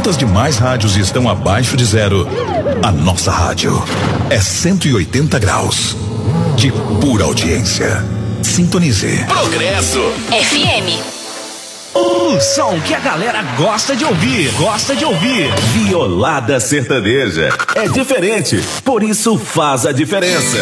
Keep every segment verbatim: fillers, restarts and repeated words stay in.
Quantas demais rádios estão abaixo de zero? A nossa rádio é cento e oitenta graus de pura audiência. Sintonize. Progresso F M. O som que a galera gosta de ouvir, gosta de ouvir. Violada sertaneja. É diferente, por isso faz a diferença.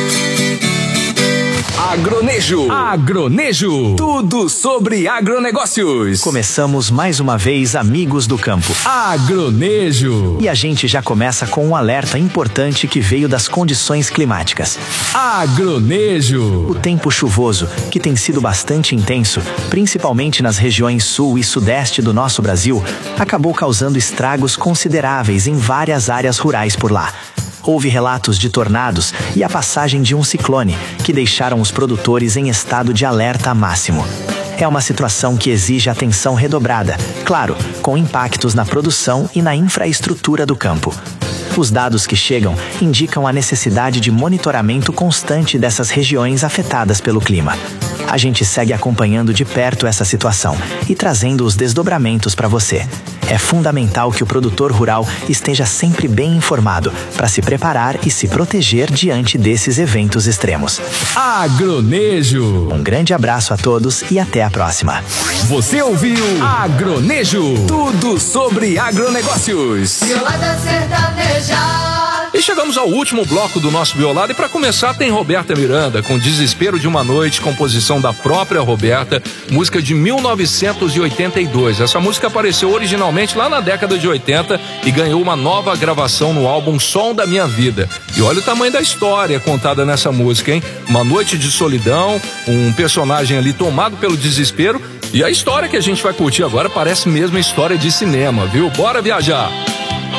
Agronejo. Agronejo. Tudo sobre agronegócios. Começamos mais uma vez, amigos do campo. Agronejo. E a gente já começa com um alerta importante que veio das condições climáticas. Agronejo. O tempo chuvoso, que tem sido bastante intenso, principalmente nas regiões sul e sudeste do nosso Brasil, acabou causando estragos consideráveis em várias áreas rurais por lá. Houve relatos de tornados e a passagem de um ciclone, que deixaram os produtores em estado de alerta máximo. É uma situação que exige atenção redobrada, claro, com impactos na produção e na infraestrutura do campo. Os dados que chegam indicam a necessidade de monitoramento constante dessas regiões afetadas pelo clima. A gente segue acompanhando de perto essa situação e trazendo os desdobramentos para você. É fundamental que o produtor rural esteja sempre bem informado para se preparar e se proteger diante desses eventos extremos. Agronejo. Um grande abraço a todos e até a próxima. Você ouviu Agronejo. Tudo sobre agronegócios. Violada sertaneja. E chegamos ao último bloco do nosso Violada e para começar tem Roberta Miranda com Desespero de uma Noite, composição da própria Roberta, música de mil novecentos e oitenta e dois. Essa música apareceu originalmente lá na década de oitenta e ganhou uma nova gravação no álbum Som da Minha Vida. E olha o tamanho da história contada nessa música, hein? Uma noite de solidão, um personagem ali tomado pelo desespero, e a história que a gente vai curtir agora parece mesmo história de cinema, viu? Bora viajar!